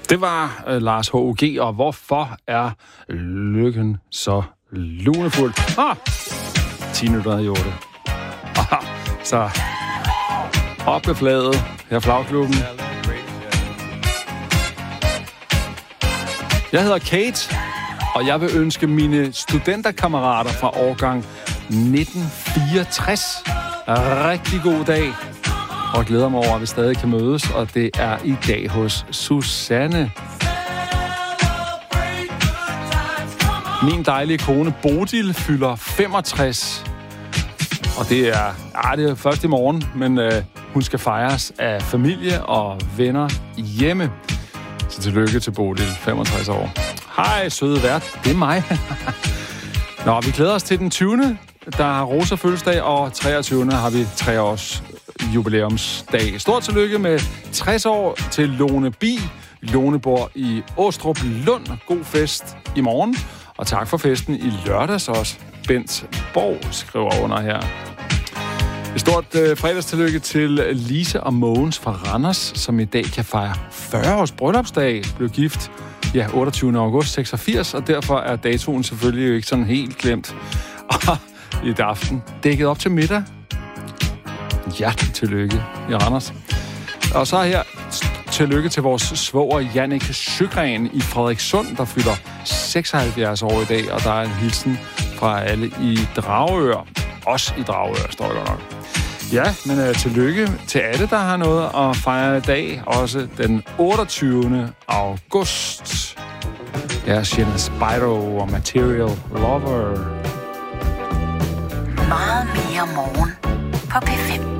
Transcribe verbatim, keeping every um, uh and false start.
Det var uh, Lars H O G, og hvorfor er lykken så lunefuld? Ah! ti minutter i otte. Ah, så op med flaget her flagklubben. Jeg hedder Kate, og jeg vil ønske mine studenterkammerater fra årgang nitten fireogtres rigtig god dag. Og glæder mig over, at vi stadig kan mødes, og det er i dag hos Susanne. Min dejlige kone Bodil fylder femogtres. Og det er, ah, det er først i morgen, men øh, hun skal fejres af familie og venner hjemme. Så tillykke til Bodil, femogtres år. Hej, søde vært. Det er mig. Nå, vi glæder os til den tyvende Der har Rosa fødselsdag, og treogtyvende har vi tre års jubilæumsdag. Stort tillykke med tres år til Lone Bi. Lone bor i Åstrup Lund. God fest i morgen. Og tak for festen i lørdags også. Bent Borg skriver under her. Et stort øh, fredagstillykke til Lise og Mogens fra Randers, som i dag kan fejre fyrre års bryllupsdag. Blev gift ja, otteogtyvende august seksogfirs, og derfor er datoen selvfølgelig jo ikke sådan helt glemt. Og i et aften dækket op til middag. Hjertelig tillykke i Randers. Og så her tillykke til vores svoger Jannik Søgren i Frederikssund, der fylder seksoghalvfjerds år i dag, og der er en hilsen fra alle i Dragør. Også i Dragør, står der nok. Ja, men uh, tillykke til alle, der har noget at fejre i dag. Også den otteogtyvende august. Ja, Shanna Spyro og Material Lover. Meget mere morgen på P fem.